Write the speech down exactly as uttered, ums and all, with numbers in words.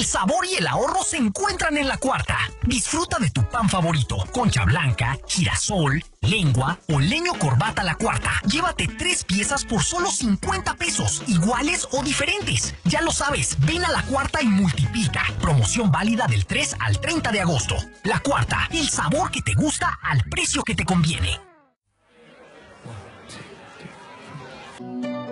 sabor y el ahorro se encuentran en La Cuarta. Disfruta de tu pan favorito, concha blanca, girasol, lengua o leño corbata La Cuarta. Llévate tres piezas por solo cincuenta pesos, iguales o diferentes. Ya lo sabes, ven a La Cuarta y multiplica. Promoción válida del tres al treinta de agosto. La Cuarta, el sabor que te gusta al precio que te conviene.